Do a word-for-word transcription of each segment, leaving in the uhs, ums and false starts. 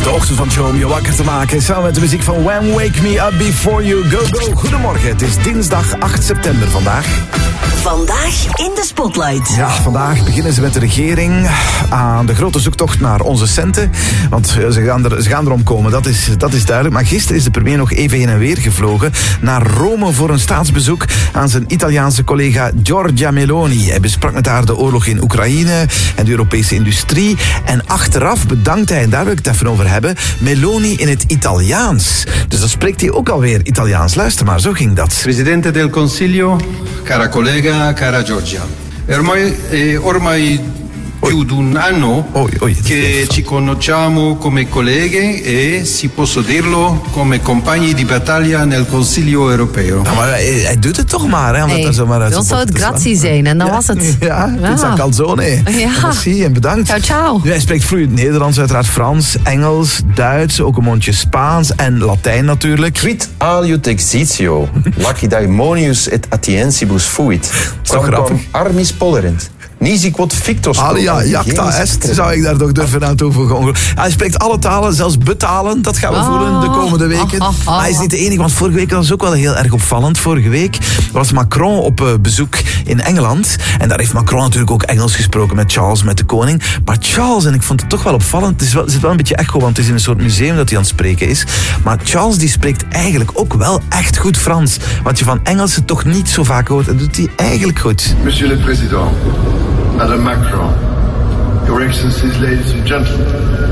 De ochtend van show om je wakker te maken. Samen met de muziek van When Wake Me Up Before You Go Go. Goedemorgen, het is dinsdag acht september vandaag. Vandaag in de Spotlight. Ja, vandaag beginnen ze met de regering aan de grote zoektocht naar onze centen. Want ze gaan, er, ze gaan erom komen, dat is, dat is duidelijk. Maar gisteren is de premier nog even heen en weer gevlogen naar Rome voor een staatsbezoek aan zijn Italiaanse collega Giorgia Meloni. Hij besprak met haar de oorlog in Oekraïne en de Europese industrie. En achteraf bedankt hij, en daar wil ik het even over hebben, Meloni in het Italiaans. Dus dan spreekt hij ook alweer Italiaans. Luister maar, zo ging dat. Presidente del Consiglio, cara collega, cara Giorgia. Ormai, eh, ormai più di un anno oei, oei, che ci conosciamo come colleghe e, si posso dirlo, come compagni di battaglia nel Consiglio Europeo. Nou, maar hij, hij doet het toch maar, hè? Om hey, het zo maar uit dan zou het grazie zijn en dan ja, was het. Ja, pizza ja. calzone. Ja. Merci en bedankt. Ciao, ciao. Nu, hij spreekt vloeiend Nederlands, uiteraard Frans, Engels, Duits, ook een mondje Spaans en Latijn natuurlijk. Quid aliud exitio, lacedaemonius et atiensibus fuit. Toch grappig. Armis pollerent. Nisi quod fictos. Alia jacta est, zou ik daar toch durven aan toevoegen. Hij spreekt alle talen, zelfs betalen. Dat gaan we oh. voelen de komende weken. Oh, oh, oh. Maar hij is niet de enige, want vorige week was het ook wel heel erg opvallend. Vorige week was Macron op uh, bezoek in Engeland. En daar heeft Macron natuurlijk ook Engels gesproken met Charles, met de koning. Maar Charles, en ik vond het toch wel opvallend, het is wel, er zit wel een beetje echo, want het is in een soort museum dat hij aan het spreken is. Maar Charles die spreekt eigenlijk ook wel echt goed Frans. Wat je van Engelsen toch niet zo vaak hoort. En doet hij eigenlijk goed. Monsieur le Président, Madame Macron, Your Excellencies, ladies and gentlemen,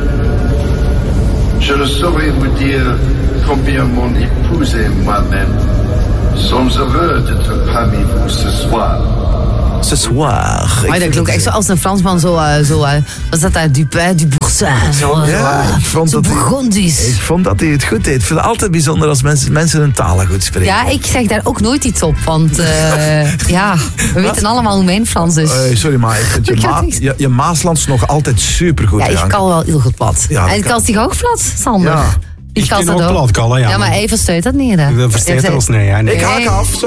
je ne saurais vous dire combien mon épouse et moi-même sommes heureux d'être parmi vous ce soir. Ce soir. Maar dat klonk echt zo als een Fransman, zo, uh, zo uh, wat is dat, Dupin, du Boursin, zo, Ja, zo, ik vond zo dat hij- Burgondisch. Ik vond dat hij het goed deed. Ik vind het altijd bijzonder als mensen, mensen hun talen goed spreken. Ja, ik zeg daar ook nooit iets op, want uh, ja, we weten allemaal hoe mijn Frans is. Uh, sorry, maar ik vind je, Ik ga ma- niks- je, je Maaslands nog altijd supergoed. Ja, ik Janke. kan wel heel goed plat. Ja, dat en ik kan. kan zich ook plat, Sander. Ja. Ik kan ook plat kallen, ja. Ja, maar hij verstuit dat niet, hè. Dat versteert Ja, ons niet, ja. Nee. Ik haak af. Sorry.